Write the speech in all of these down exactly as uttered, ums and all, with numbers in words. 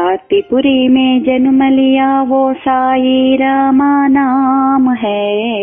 विद्यार्थिपुरी में जन्म लिया वो साई रामा नाम है.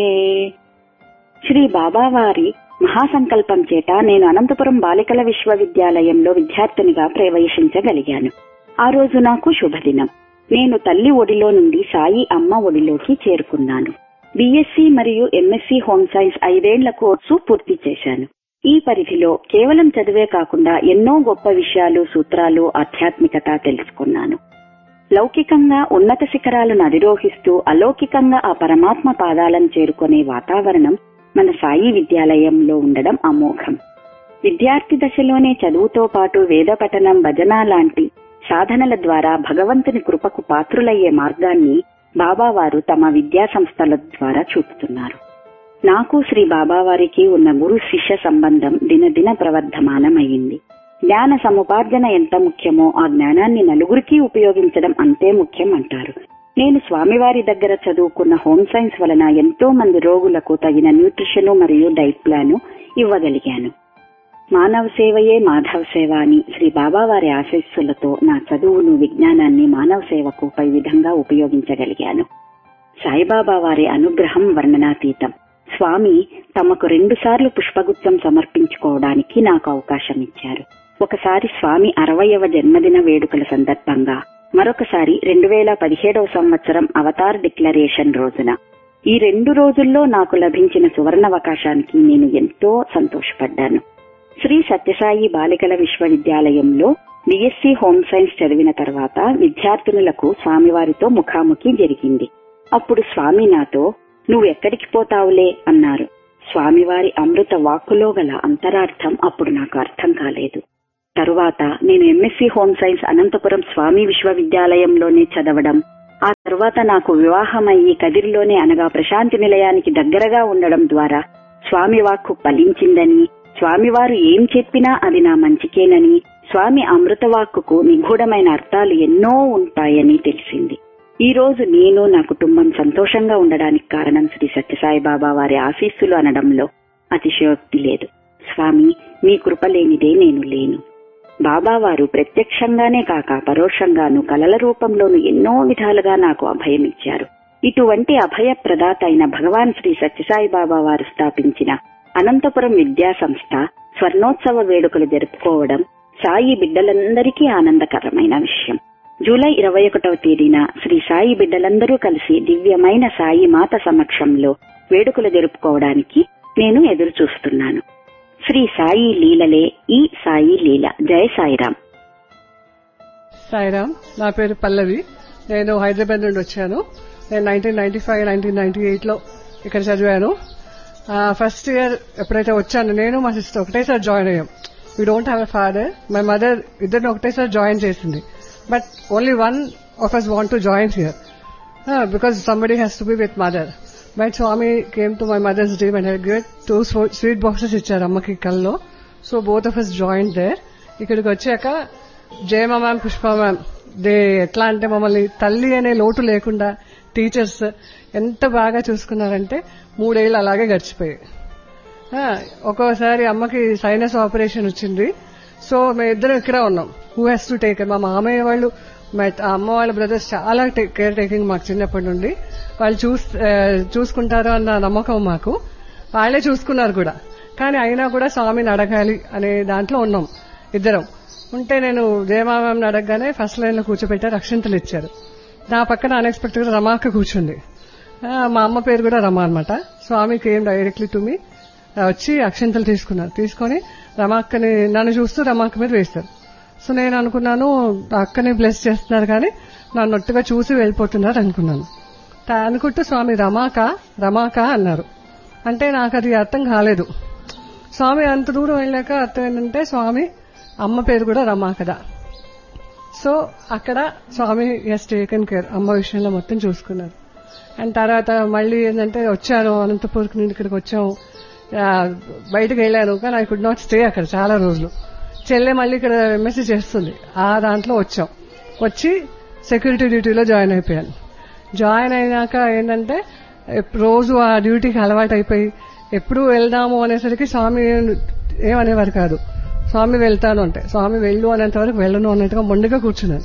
శ్రీ బాబావారి మహాసంకల్పం చేత నేను అనంతపురం బాలికల విశ్వవిద్యాలయంలో విద్యార్థినిగా ప్రవేశించగలిగాను. ఆ రోజు నాకు శుభదినం. నేను తల్లి ఒడిలో నుండి సాయి అమ్మ ఒడిలోకి చేరుకున్నాను. బీఎస్సీ మరియు ఎంఎస్సీ హోమ్ సైన్స్ ఐదేళ్ల కోర్సు పూర్తి చేశాను. ఈ పరిధిలో కేవలం చదివే కాకుండా ఎన్నో గొప్ప విషయాలు, సూత్రాలు, ఆధ్యాత్మికత తెలుసుకున్నాను. లౌకికంగా ఉన్నత శిఖరాలను అధిరోహిస్తూ అలౌకికంగా ఆ పరమాత్మ పాదాలను చేరుకునే వాతావరణం మన సాయి విద్యాలయంలో ఉండడం అమోఘం. విద్యార్థి దశలోనే చదువుతో పాటు వేద పఠనం, భజన లాంటి సాధనల ద్వారా భగవంతుని కృపకు పాత్రులయ్యే మార్గాన్ని బాబావారు తమ విద్యా సంస్థల ద్వారా చూపుతున్నారు. నాకు శ్రీ బాబావారికి ఉన్న గురు శిష్య సంబంధం దినదిన ప్రవర్ధమానమయ్యింది. జ్ఞాన సముపార్జన ఎంత ముఖ్యమో ఆ జ్ఞానాన్ని నలుగురికి ఉపయోగించడం అంతే ముఖ్యం అంటారు. నేను స్వామివారి దగ్గర చదువుకున్న హోమ్ సైన్స్ వలన ఎంతో మంది రోగులకు తగిన న్యూట్రిషన్ మరియు డైట్ ప్లాన్ ఇవ్వగలిగాను. మానవ సేవయే మాధవ సేవ అని శ్రీ బాబావారి ఆశీస్సులతో నా చదువును, విజ్ఞానాన్ని మానవ సేవకు పై విధంగా ఉపయోగించగలిగాను. సాయిబాబా వారి అనుగ్రహం వర్ణనాతీతం. స్వామి తమకు రెండు సార్లు పుష్పగుచ్చం సమర్పించుకోవడానికి నాకు అవకాశం ఇచ్చారు. ఒకసారి స్వామి అరవయవ జన్మదిన వేడుకల సందర్భంగా, మరొకసారి రెండు వేల పదిహేడవ సంవత్సరం అవతార్ డిక్లరేషన్ రోజున. ఈ రెండు రోజుల్లో నాకు లభించిన సువర్ణావకాశానికి నేను ఎంతో సంతోషపడ్డాను. శ్రీ సత్యసాయి బాలికల విశ్వవిద్యాలయంలో బీఎస్సీ హోమ్ సైన్స్ చదివిన తర్వాత విద్యార్థినులకు స్వామివారితో ముఖాముఖి జరిగింది. అప్పుడు స్వామి నాతో, నువ్వెక్కడికి పోతావులే అన్నారు. స్వామివారి అమృత వాక్కులో గల అంతరార్థం అప్పుడు నాకు అర్థం కాలేదు. తరువాత నేను ఎంఎస్సీ హోమ్ సైన్స్ అనంతపురం స్వామి విశ్వవిద్యాలయంలోనే చదవడం, ఆ తరువాత నాకు వివాహమయ్యి కదిరిలోనే అనగా ప్రశాంతి నిలయానికి దగ్గరగా ఉండడం ద్వారా స్వామి వాక్కు ఫలించిందని, స్వామివారు ఏం చెప్పినా అది నా మంచికేనని, స్వామి అమృత వాక్కుకు నిగూఢమైన అర్థాలు ఎన్నో ఉంటాయని తెలిసింది. ఈ రోజు నేను, నా కుటుంబం సంతోషంగా ఉండడానికి కారణం శ్రీ సత్యసాయి బాబా వారి ఆశీస్సులు అనడంలో అతిశయోక్తి లేదు. స్వామి మీ కృప లేనిదే నేను లేను. బాబావారు ప్రత్యక్షంగానే కాక పరోక్షంగాను కలల రూపంలోనూ ఎన్నో విధాలుగా నాకు అభయమిచ్చారు. ఇటువంటి అభయ ప్రదాత అయిన భగవాన్ శ్రీ సత్యసాయి బాబా వారు స్థాపించిన అనంతపురం విద్యా సంస్థ స్వర్ణోత్సవ వేడుకలు జరుపుకోవడం సాయి బిడ్డలందరికీ ఆనందకరమైన విషయం. జూలై ఇరవై ఒకటవ తేదీన శ్రీ సాయి బిడ్డలందరూ కలిసి దివ్యమైన సాయి మాత సమక్షంలో వేడుకలు జరుపుకోవడానికి నేను ఎదురు చూస్తున్నాను. శ్రీ సాయి లీలలే ఈ సాయి లీల. జయ సాయిరాం. సాయిరాం. నా పేరు పల్లవి. నేను హైదరాబాద్ నుండి వచ్చాను. నేను nineteen ninety five nineteen ninety eight లో ఇక్కడ చదివాను. ఫస్ట్ ఇయర్ ఎప్పుడైతే వచ్చాను, నేను మా సిస్టర్ ఒకటేసారి జాయిన్ అయ్యాం. We don't have a father. My mother ఇద్దరిని ఒకటేసారి జాయిన్ చేసింది. But only one of us want to join here uh, because somebody has to be with mother. But Swami came to my mother's dream and had given two sweet boxes ఇచ్చారు అమ్మకి కల్లో. So both of us joined there. ఇక్కడికి వచ్చాక జయమ ma'am, Pushpa ma'am they ఎట్లా అంటే మమ్మల్ని తల్లి అనే లోటు లేకుండా టీచర్స్ ఎంత బాగా చూసుకున్నారంటే మూడేళ్లు అలాగే గడిచిపోయాయి. ఒక్కోసారి అమ్మకి సైనస్ ఆపరేషన్ వచ్చింది. సో మేము ఇద్దరం ఇక్కడ ఉన్నాం. Who has to take. మా మామయ్య వాళ్ళు, మా అమ్మ వాళ్ళ బ్రదర్స్ చాలా కేర్ టేకింగ్ మాకు చిన్నప్పటి నుండి. వాళ్ళు చూసుకుంటారు అన్న నమ్మకం మాకు. వాళ్లే చూసుకున్నారు కూడా. కానీ అయినా కూడా స్వామిని అడగాలి అనే దాంట్లో ఉన్నాం ఇద్దరం. ఉంటే నేను జయమామని అడగగానే ఫస్ట్ లైన్ లో కూర్చోబెట్టారు, అక్షంతలు ఇచ్చారు. నా పక్కన అన్ఎక్స్పెక్టెడ్ గా రమాక కూర్చుంది. మా అమ్మ పేరు కూడా రమా అనమాట. స్వామికి ఏం డైరెక్ట్లీ టు మీ వచ్చి అక్షంతలు తీసుకున్నారు. తీసుకొని రమాక్కని నన్ను చూస్తూ రమాక్క మీద వేస్తారు. సో నేను అనుకున్నాను అక్కని బ్లెస్ చేస్తున్నారు కానీ నన్ను ఒట్టుగా చూసి వెళ్ళిపోతున్నారు అనుకున్నాను. అనుకుంటూ స్వామి రమాక రమాక అన్నారు. అంటే నాకు అది అర్థం కాలేదు. స్వామి అంత దూరం వెళ్ళాక అర్థం ఏంటంటే స్వామి అమ్మ పేరు కూడా రమా కదా. సో అక్కడ స్వామి హెస్ టేకెన్ కేర్, అమ్మ విషయంలో మొత్తం చూసుకున్నారు. అండ్ తర్వాత మళ్ళీ ఏంటంటే వచ్చాను అనంతపూర్కి నుండి ఇక్కడికి వచ్చాము. బయటకు వెళ్ళాను కానీ ఐ కుడ్ నాట్ స్టే అక్కడ చాలా రోజులు. చెల్లె మళ్ళీ ఇక్కడ ఎంఎస్సీ చేస్తుంది. ఆ దాంట్లో వచ్చాం. వచ్చి సెక్యూరిటీ డ్యూటీలో జాయిన్ అయిపోయాను. జాయిన్ అయినాక ఏంటంటే రోజు ఆ డ్యూటీకి అలవాటు అయిపోయి ఎప్పుడు వెళ్దాము అనేసరికి స్వామి ఏమనేవారు కాదు. స్వామి వెళ్తాను అంటే స్వామి వెళ్ళు అనేంత వరకు వెళ్ళను అన్నట్టుగా మొండిగా కూర్చున్నాను.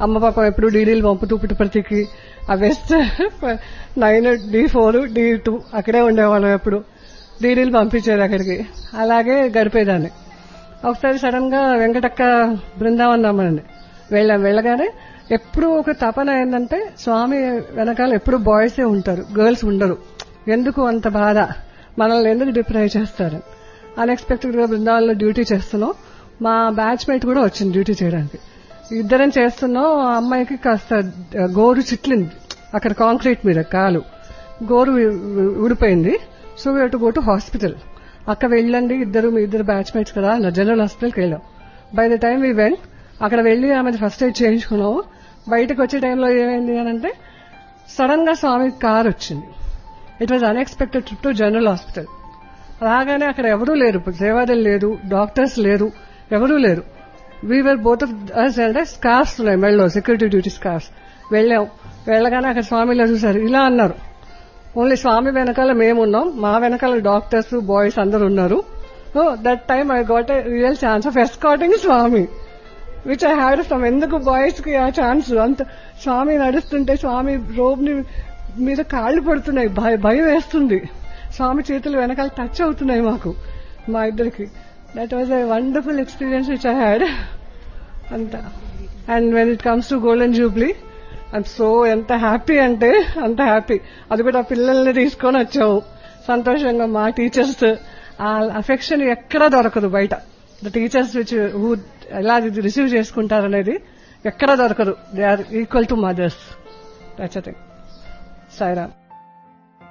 అమ్మ పాపం ఎప్పుడు డీడీలు పంపుతూ పుట్టుపర్తికి ఆ west nine D four D two అక్కడే ఉండేవాళ్ళం. ఎప్పుడు డీడీలు పంపించేది అక్కడికి. అలాగే గడిపేదాన్ని. ఒకసారి సడన్ గా వెంకటక్క బృందావనం రమ్మనండి. వెళ్ళాం. వెళ్ళగానే ఎప్పుడు ఒక తపన ఏంటంటే స్వామి వెనకాల ఎప్పుడు బాయ్సే ఉంటారు, గర్ల్స్ ఉండరు. ఎందుకు అంత బాధ, మనల్ని ఎందుకు డిప్రైవ్ చేస్తారు. అన్ఎక్స్పెక్టెడ్ గా బృందావనంలో డ్యూటీ చేస్తున్నాం. మా బ్యాచ్ మేట్ కూడా వచ్చింది డ్యూటీ చేయడానికి. ఇద్దరం చేస్తున్నాం. ఆ అమ్మాయికి కాస్త గోరు చిట్లింది అక్కడ కాంక్రీట్ మీద, కాలు గోరు ఊడిపోయింది. So we to go to hospital. అక్క వెళ్ళండి, ఇద్దరు మీ ఇద్దరు బ్యాచ్ మేట్స్ కదా, జనరల్ హాస్పిటల్కి వెళ్ళాం. By the time we went, అక్కడ వెళ్లి ఆమె ఫస్ట్ ఎయిడ్ చేయించుకున్నాము. బయటకు వచ్చే టైంలో ఏమైంది అని అంటే సడన్ గా స్వామి కార్ వచ్చింది. It was unexpected trip to general hospital. రాగానే అక్కడ ఎవరూ లేరు, సేవాదలు లేదు, డాక్టర్స్ లేరు, ఎవరూ లేరు. వీవర్ బోత్ ఆఫ్ అస్ అంటే స్కార్ఫ్స్ ఉన్నాయి మెళ్ళలో, సెక్యూరిటీ డ్యూటీ స్కార్ఫ్స్. వెళ్ళాం. వెళ్ళగానే అక్కడ స్వామిలో చూశారు. ఇలా అన్నారు, ఓన్లీ స్వామి వెనకాల మేమున్నాం, మా వెనకాల డాక్టర్స్ బాయ్స్ అందరు ఉన్నారు. So that time I got a real chance of escorting Swamy, which I had from. ఎందుకు బాయ్స్ కి ఆ ఛాన్స్? అంత స్వామి నడుస్తుంటే స్వామి రోబ్ ని మీద కాళ్లు పడుతున్నాయి, భయం వేస్తుంది. స్వామి చేతులు వెనకాల టచ్ అవుతున్నాయి మాకు, మా ఇద్దరికి. That was a wonderful experience which I had అంత. And when it comes to golden Jubilee, I'm so ఎంత హ్యాపీ అంటే అంత హ్యాపీ. అది కూడా పిల్లల్ని తీసుకొని వచ్చాము సంతోషంగా. మా టీచర్స్ ఆ అఫెక్షన్ ఎక్కడా దొరకదు బయట. ద టీచర్స్ విచ్ హూ ఎలా రిసీవ్ చేసుకుంటారనేది ఎక్కడా దొరకదు. They are equal to mothers. That's a thing. Sairam.